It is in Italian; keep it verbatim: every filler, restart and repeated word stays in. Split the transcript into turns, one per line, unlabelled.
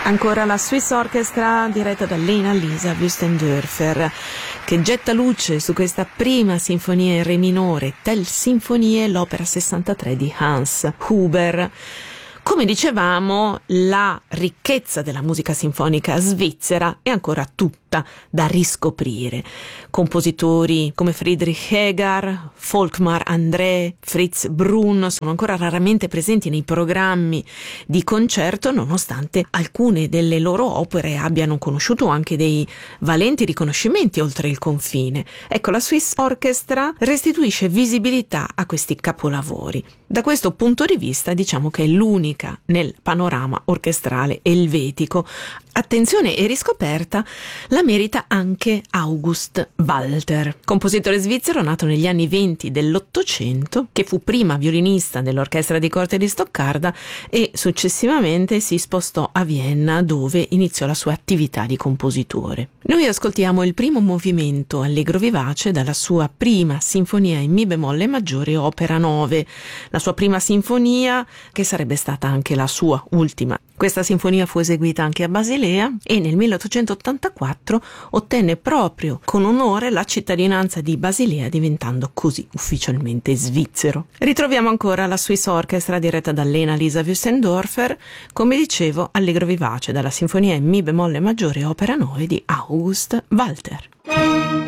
Ancora la Swiss Orchestra diretta da Lena-Lisa Wüstendörfer, che getta luce su questa prima sinfonia in re minore, Tell Sinfonie, l'opera sessantatré di Hans Huber. Come dicevamo, la ricchezza della musica sinfonica svizzera è ancora tutta da riscoprire. Compositori come Friedrich Hegar, Volkmar André, Fritz Brun sono ancora raramente presenti nei programmi di concerto, nonostante alcune delle loro opere abbiano conosciuto anche dei valenti riconoscimenti oltre il confine. Ecco, la Swiss Orchestra restituisce visibilità a questi capolavori. Da questo punto di vista diciamo che è l'unica nel panorama orchestrale elvetico. Attenzione e riscoperta la merita anche August Walter, compositore svizzero nato negli anni venti dell'Ottocento, che fu prima violinista dell'orchestra di corte di Stoccarda e successivamente si spostò a Vienna, dove iniziò la sua attività di compositore. Noi ascoltiamo il primo movimento allegro vivace dalla sua prima sinfonia in mi bemolle maggiore, opera nove, la sua prima sinfonia che sarebbe stata anche la sua ultima. Questa sinfonia fu eseguita anche a Basilea e nel milleottocentottantaquattro ottenne proprio con onore la cittadinanza di Basilea, diventando così ufficialmente svizzero. Ritroviamo ancora la Swiss Orchestra diretta da Lena-Lisa Wüstendörfer, come dicevo, allegro vivace dalla sinfonia in mi bemolle maggiore, opera nove di August Walter.